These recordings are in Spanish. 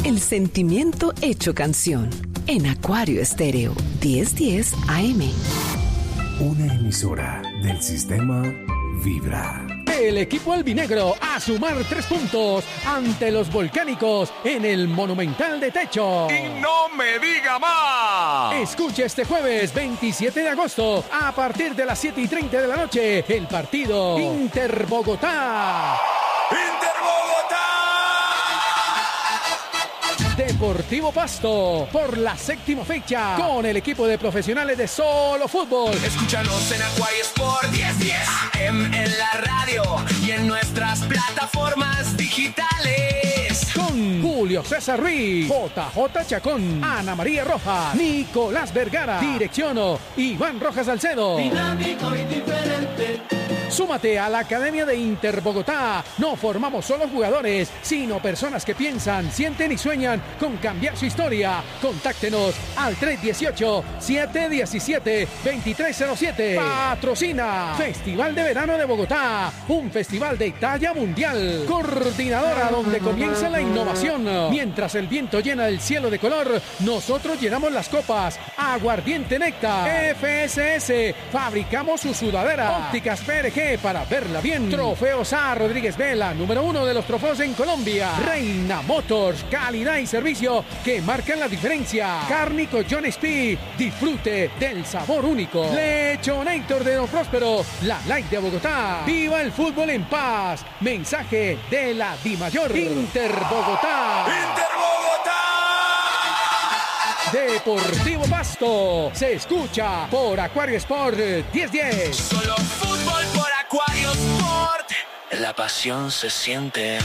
El sentimiento hecho canción. En Acuario Estéreo 1010 AM. Una emisora del sistema Vibra. El equipo albinegro a sumar 3 puntos ante los volcánicos en el Monumental de Techo. ¡Y no me diga más! Escuche este jueves 27 de agosto a partir de las 7:30 de la noche el partido Inter-Bogotá. Deportivo Pasto por la 7ª fecha con el equipo de profesionales de solo fútbol. Escúchanos en Acuario Sport 1010 AM en la radio y en nuestras plataformas digitales. Con Julio César Ruiz, JJ Chacón, Ana María Rojas, Nicolás Vergara, dirección Iván Rojas Salcedo. Dinámico y diferente. Súmate a la Academia de Inter Bogotá. No formamos solo jugadores, sino personas que piensan, sienten y sueñan con cambiar su historia. Contáctenos al 318-717-2307. Patrocina Festival de Verano de Bogotá, un festival de talla mundial. Coordinadora donde comienza la innovación. Mientras el viento llena el cielo de color, nosotros llenamos las copas. Aguardiente Néctar. FSS, fabricamos su sudadera. Ópticas PRG para verla bien. Trofeos A. Rodríguez Vela, número 1 de los trofeos en Colombia. Reina Motors, calidad y servicio que marcan la diferencia. Cárnico John Speed, disfrute del sabor único. Lechonator de Don Próspero, la Light de Bogotá. Viva el fútbol en paz. Mensaje de la Dimayor. Inter Bogotá. Inter Bogotá. Deportivo Pasto se escucha por Acuario Sport 1010. Solo fútbol por Acuario Sport. La pasión se siente.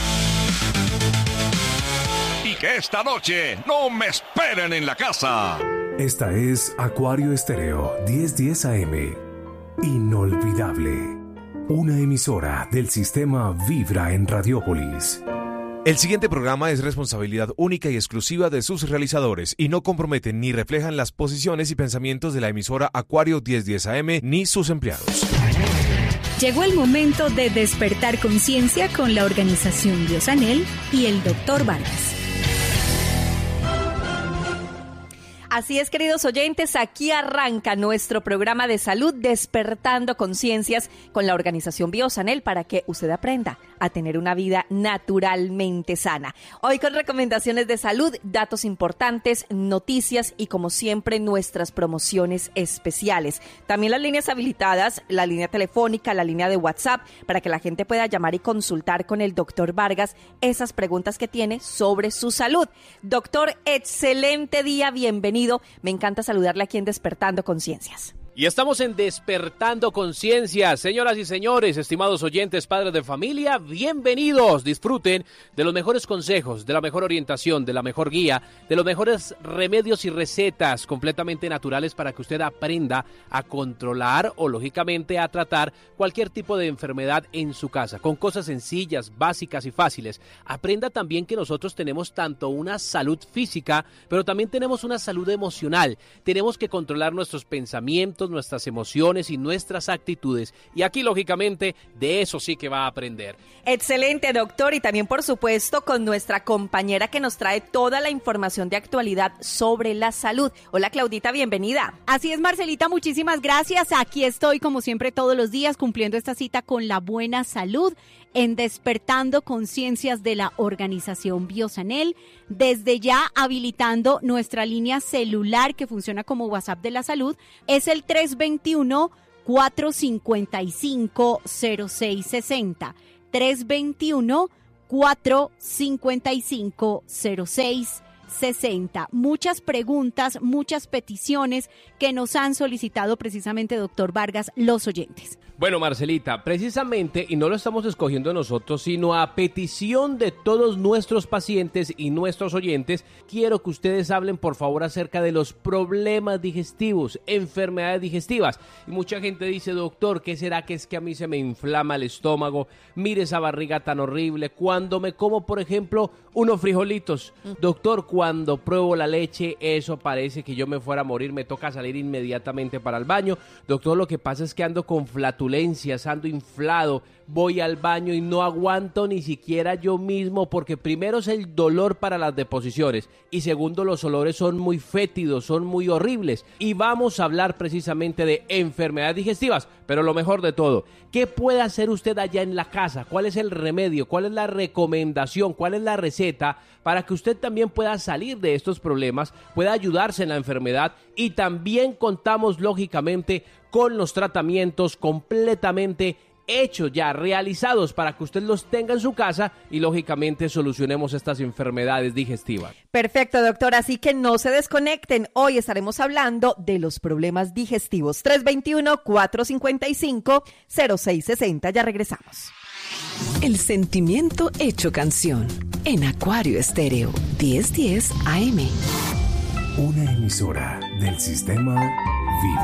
Y que esta noche no me esperen en la casa. Esta es Acuario Estéreo 1010 AM. Inolvidable. Una emisora del sistema Vibra en Radiópolis. El siguiente programa es responsabilidad única y exclusiva de sus realizadores y no comprometen ni reflejan las posiciones y pensamientos de la emisora Acuario 1010 AM ni sus empleados. Llegó el momento de despertar conciencia con la organización Biosanel y el Dr. Vargas. Así es, queridos oyentes, aquí arranca nuestro programa de salud Despertando Conciencias con la organización Biosanel para que usted aprenda a tener una vida naturalmente sana. Hoy con recomendaciones de salud, datos importantes, noticias y como siempre nuestras promociones especiales. También las líneas habilitadas, la línea telefónica, la línea de WhatsApp para que la gente pueda llamar y consultar con el doctor Vargas esas preguntas que tiene sobre su salud. Doctor, excelente día, bienvenido. Me encanta saludarle aquí en Despertando Conciencias. Y estamos en Despertando Conciencias, señoras y señores, estimados oyentes, padres de familia, bienvenidos, disfruten de los mejores consejos, de la mejor orientación, de la mejor guía, de los mejores remedios y recetas completamente naturales para que usted aprenda a controlar o lógicamente a tratar cualquier tipo de enfermedad en su casa, con cosas sencillas, básicas y fáciles. Aprenda también que nosotros tenemos tanto una salud física, pero también tenemos una salud emocional. Tenemos que controlar nuestros pensamientos, nuestras emociones y nuestras actitudes. Y aquí, lógicamente, de eso sí que va a aprender. Excelente, doctor. Y también, por supuesto, con nuestra compañera que nos trae toda la información de actualidad sobre la salud. Hola, Claudita, bienvenida. Así es, Marcelita, muchísimas gracias. Aquí estoy, como siempre, todos los días cumpliendo esta cita con la buena salud en Despertando Conciencias de la organización Biosanel. Desde ya habilitando nuestra línea celular que funciona como WhatsApp de la salud. Es el 321-455-0660. 321-455-0660. Muchas preguntas, muchas peticiones que nos han solicitado precisamente, doctor Vargas, los oyentes. Bueno, Marcelita, precisamente, y no lo estamos escogiendo nosotros, sino a petición de todos nuestros pacientes y nuestros oyentes, quiero que ustedes hablen, por favor, acerca de los problemas digestivos, enfermedades digestivas. Y mucha gente dice, doctor, ¿qué será que es que a mí se me inflama el estómago? Mire esa barriga tan horrible. Cuando me como, por ejemplo, unos frijolitos. Doctor, cuando pruebo la leche, eso parece que yo me fuera a morir, me toca salir inmediatamente para el baño. Doctor, lo que pasa es que ando con flatulencias, ando inflado. voy al baño y no aguanto ni siquiera yo mismo, porque primero es el dolor para las deposiciones y segundo los olores son muy fétidos, son muy horribles. Y vamos a hablar precisamente de enfermedades digestivas, pero lo mejor de todo, ¿qué puede hacer usted allá en la casa? ¿Cuál es el remedio? ¿Cuál es la recomendación? ¿Cuál es la receta para que usted también pueda salir de estos problemas, pueda ayudarse en la enfermedad? Y también contamos lógicamente con los tratamientos completamente hechos ya, realizados para que usted los tenga en su casa y lógicamente solucionemos estas enfermedades digestivas. Perfecto, doctor, así que no se desconecten. Hoy estaremos hablando de los problemas digestivos. 321-455-0660, ya regresamos. El sentimiento hecho canción en Acuario Estéreo 1010 AM. Una emisora del sistema